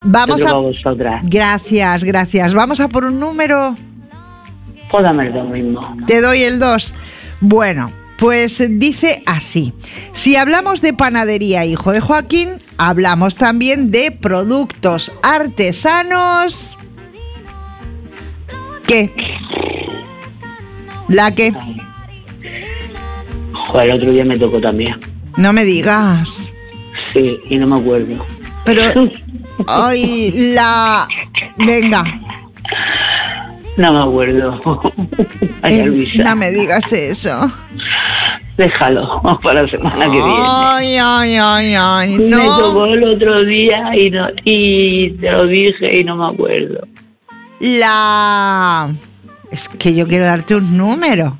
Vamos a vosotras. Gracias. Vamos a por un número. Pues dame el 2 mismo. Te doy el 2. Bueno, pues dice así. Si hablamos de panadería Hijo de Joaquín, hablamos también de productos artesanos. ¿Qué? ¿La qué? Joder, el otro día me tocó también. No me digas. Sí, y no me acuerdo. Pero... Ay, Venga. No me acuerdo. Ay, Luisa. No me digas eso. Déjalo para la semana que viene. Ay, Me no. tocó el otro día y te lo dije y no me acuerdo. Es que yo quiero darte un número.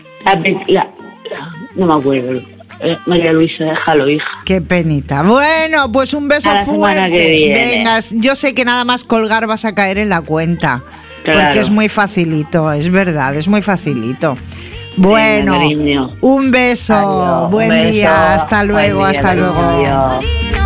No me acuerdo. María Luisa, déjalo, hija. Qué penita. Bueno, pues un beso fuerte. Venga, yo sé que nada más colgar vas a caer en la cuenta. Claro. Porque es muy facilito, es verdad, es muy facilito. Bueno, venga, un beso. Adiós, buen día, hasta luego, hasta luego. Adiós.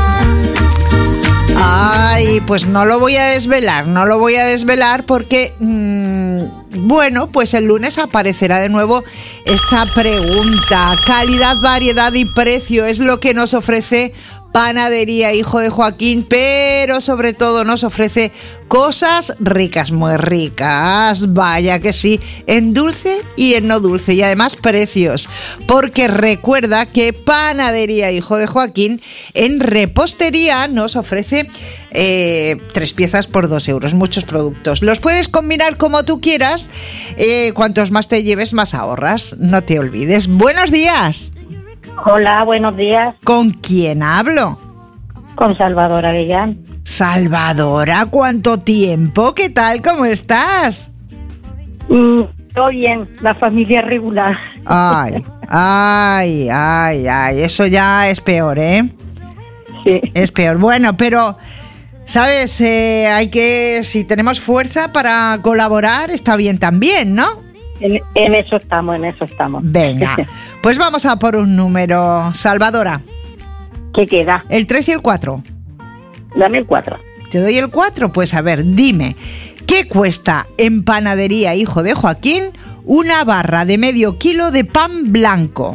Ay, pues no lo voy a desvelar porque, bueno, pues el lunes aparecerá de nuevo esta pregunta. Calidad, variedad y precio es lo que nos ofrece Panadería Hijo de Joaquín, pero sobre todo nos ofrece cosas ricas, muy ricas, vaya que sí, en dulce y en no dulce, y además precios, porque recuerda que Panadería Hijo de Joaquín en repostería nos ofrece 3 piezas por 2 euros, muchos productos. Los puedes combinar como tú quieras, cuantos más te lleves más ahorras, no te olvides. Buenos días. Hola, buenos días. ¿Con quién hablo? Con Salvadora Avellán. Salvadora, ¿cuánto tiempo? ¿Qué tal? ¿Cómo estás? Todo bien, la familia regular. Ay, eso ya es peor, ¿eh? Sí. Es peor. Bueno, pero, ¿sabes? Si tenemos fuerza para colaborar, está bien también, ¿no? En eso estamos. Venga, pues vamos a por un número, Salvadora. ¿Qué queda? El 3 y el 4. Dame el 4. ¿Te doy el 4? Pues a ver, dime, ¿qué cuesta en Panadería Hijo de Joaquín una barra de medio kilo de pan blanco?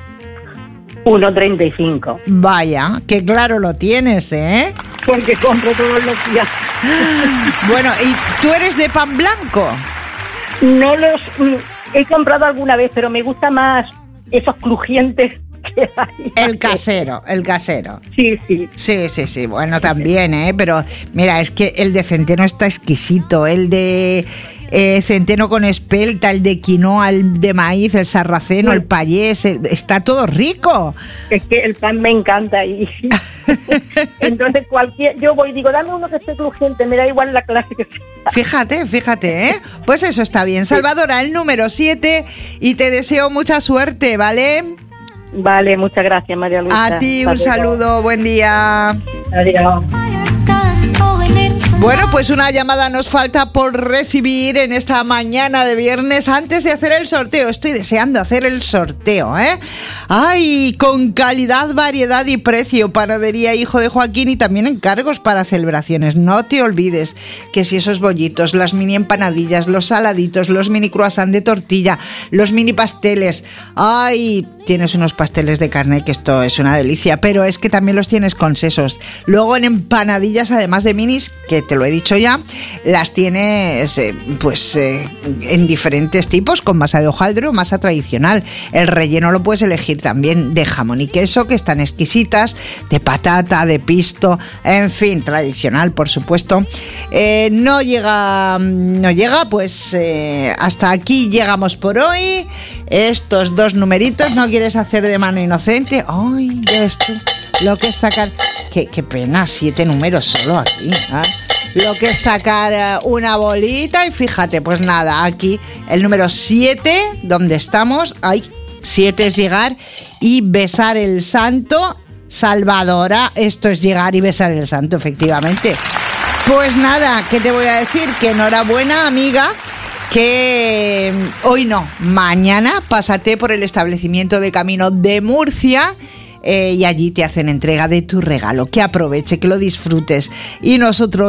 1,35. Vaya, que claro lo tienes, ¿eh? Porque compro todos los días. Bueno, ¿y tú eres de pan blanco? No los he comprado alguna vez, pero me gusta más esos crujientes que hay. El casero. Sí, bueno, también, pero mira, es que el de centeno está exquisito, el de centeno con espelta, el de quinoa, el de maíz, el sarraceno, el payés, está todo rico. Es que el pan me encanta y entonces yo voy y digo, dame uno que esté crujiente, me da igual la clase que sea. Fíjate, pues eso está bien. Salvadora, el número 7 y te deseo mucha suerte, ¿vale? Vale, muchas gracias, María Luisa. A ti un saludo, buen día. Adiós. Bueno, pues una llamada nos falta por recibir en esta mañana de viernes antes de hacer el sorteo. Estoy deseando hacer el sorteo, ¿eh? ¡Ay! Con calidad, variedad y precio. Panadería Hijo de Joaquín y también encargos para celebraciones. No te olvides que si esos bollitos, las mini empanadillas, los saladitos, los mini croissants de tortilla, los mini pasteles. ¡Ay! Tienes unos pasteles de carne que esto es una delicia, pero es que también los tienes con sesos. Luego en empanadillas, además de minis, que te lo he dicho ya, las tienes en diferentes tipos, con masa de hojaldre o masa tradicional. El relleno lo puedes elegir también de jamón y queso, que están exquisitas, de patata, de pisto, en fin, tradicional, por supuesto. No llega, pues hasta aquí llegamos por hoy. Estos 2 numeritos, ¿no quieres hacer de mano inocente? Ay, ya ves tú, lo que es sacar... Qué pena, 7 números solo aquí, ¿eh? Lo que es sacar una bolita y fíjate, pues nada, aquí el número 7, donde estamos, 7 es llegar y besar el santo. Salvadora, esto es llegar y besar el santo, efectivamente. Pues nada, ¿qué te voy a decir? Que enhorabuena, amiga, que hoy no, mañana pásate por el establecimiento de Camino de Murcia y allí te hacen entrega de tu regalo. Que aproveche, que lo disfrutes y nosotros